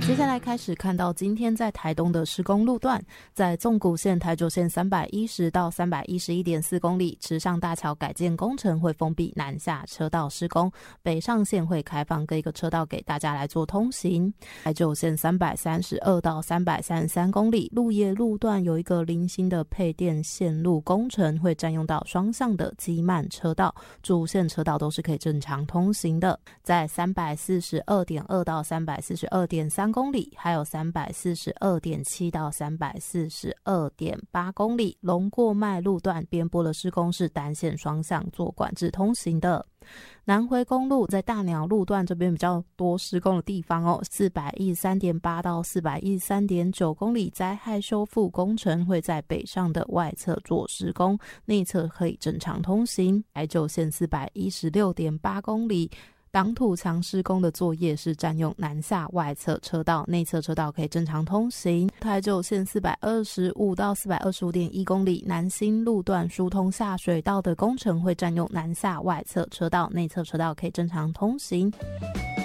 接下来开始看到今天在台东的施工路段，在纵谷线台九线310到311.4公里，池上大桥改建工程会封闭南下车道施工，北上线会开放各一个车道给大家来做通行。台九线332到333公里，鹿野路段有一个零星的配电线路工程，会占用到双向的机慢车道，主线车道都是可以正常通行的。在342.2到342.3公里，还有342.7到342.8公里，龙过脉路段边坡的施工是单线双向做管制通行的。南回公路在大鸟路段这边比较多施工的地方哦，413.8到413.9公里灾害修复工程会在北上的外侧做施工，内侧可以正常通行。台九线416.8公里，挡土墙施工的作业是占用南下外侧车道，内侧车道可以正常通行。台九线425到425.1公里，南新路段疏通下水道的工程会占用南下外侧车道，内侧车道可以正常通行。